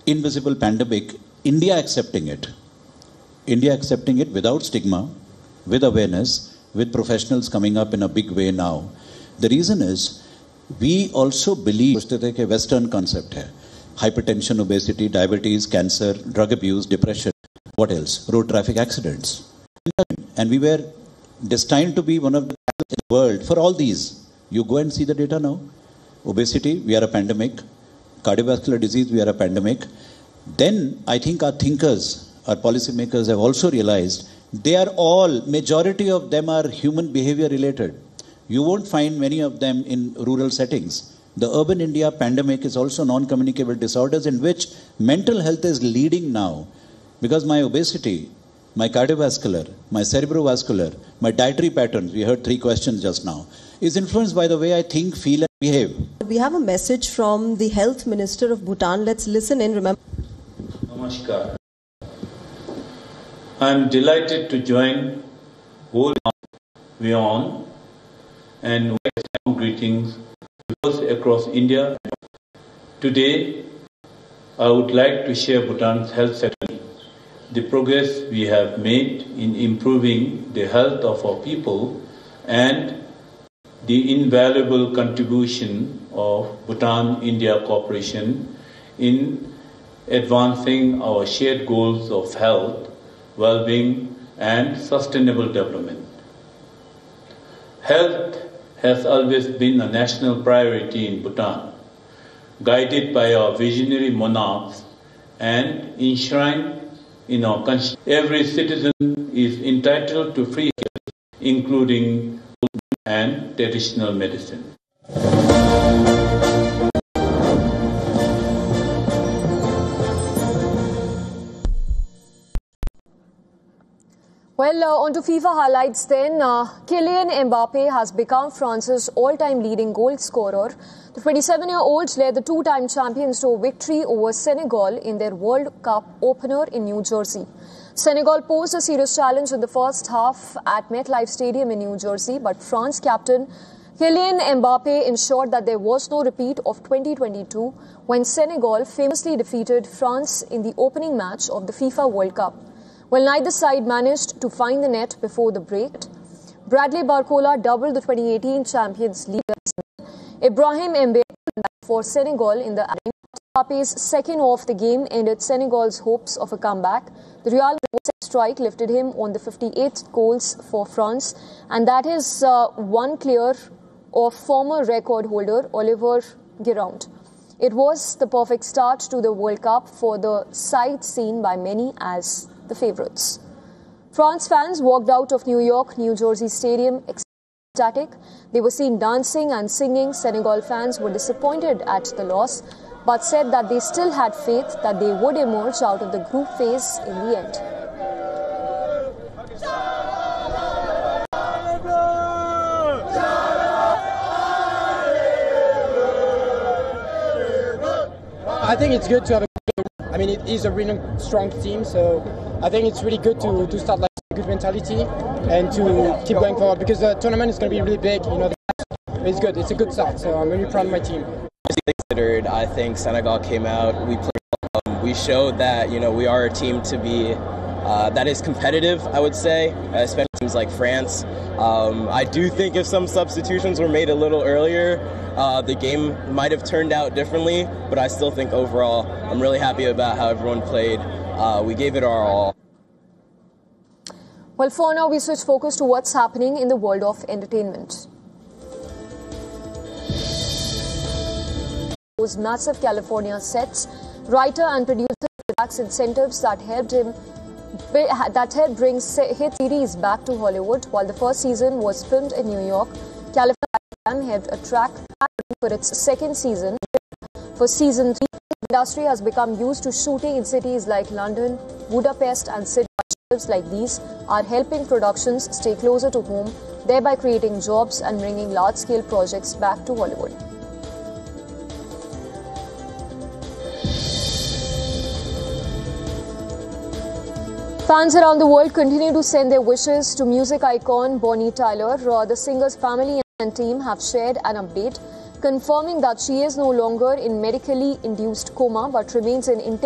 invisible pandemic, India accepting it without stigma, with awareness, with professionals coming up in a big way now. The reason is, we also believe that a Western concept hai. Hypertension, obesity, diabetes, cancer, drug abuse, depression, what else? Road traffic accidents. And we were destined to be one of the best in the world for all these. You go and see the data now. Obesity, we are a pandemic. Cardiovascular disease, we are a pandemic. Then I think our thinkers, our policymakers have also realized they are all, majority of them are human behavior related. You won't find many of them in rural settings. The urban India pandemic is also non-communicable disorders in which mental health is leading now. Because my obesity, my cardiovascular, my cerebrovascular, my dietary patterns, we heard 3 questions just now, is influenced by the way I think, feel and behave. We have a message from the Health Minister of Bhutan. Let's listen in. Remember. Namaskar. I am delighted to join whole beyond and greetings across India. Today, I would like to share Bhutan's health sector, the progress we have made in improving the health of our people, and the invaluable contribution of Bhutan-India cooperation in advancing our shared goals of health, well-being, and sustainable development. Health has always been a national priority in Bhutan, guided by our visionary monarchs and enshrined in our constitution. Every citizen is entitled to free health, including and traditional medicine. Well, on to FIFA highlights then. Kylian Mbappe has become France's all-time leading goal scorer. The 27-year-old led the 2-time champions to a victory over Senegal in their World Cup opener in New Jersey. Senegal posed a serious challenge in the first half at MetLife Stadium in New Jersey, but France captain Kylian Mbappe ensured that there was no repeat of 2022 when Senegal famously defeated France in the opening match of the FIFA World Cup. Well, neither side managed to find the net before the break. Bradley Barcola doubled the 2018 Champions League. Ibrahim Mbappe for Senegal in the adding. Mbappe's second off the game ended Senegal's hopes of a comeback. The Real strike lifted him on the 58th goals for France, and that is one clear of former record holder Olivier Giroud. It was the perfect start to the World Cup for the side seen by many as the favourites. France fans walked out of New Jersey Stadium ecstatic. They were seen dancing and singing. Senegal fans were disappointed at the loss, but said that they still had faith that they would emerge out of the group phase in the end. I think it's good to have it is a really strong team, so I think it's really good to start like a good mentality and to keep going forward, because the tournament is going to be really big. It's good. It's a good start, so I'm really proud of my team. Considered, I think Senegal came out. We played. We showed that we are a team to be that is competitive. I would say, especially teams like France. I do think if some substitutions were made a little earlier, the game might have turned out differently. But I still think overall, I'm really happy about how everyone played. We gave it our all. Well, for now, we switch focus to what's happening in the world of entertainment. Those massive California sets, writer and producer tax incentives that helped bring hit series back to Hollywood. While the first season was filmed in New York, California helped attract for its second season. For season 3, the industry has become used to shooting in cities like London, Budapest and Sydney. Like these are helping productions stay closer to home, thereby creating jobs and bringing large-scale projects back to Hollywood. Fans around the world continue to send their wishes to music icon Bonnie Tyler. The singer's family and team have shared an update confirming that she is no longer in medically induced coma but remains in intensive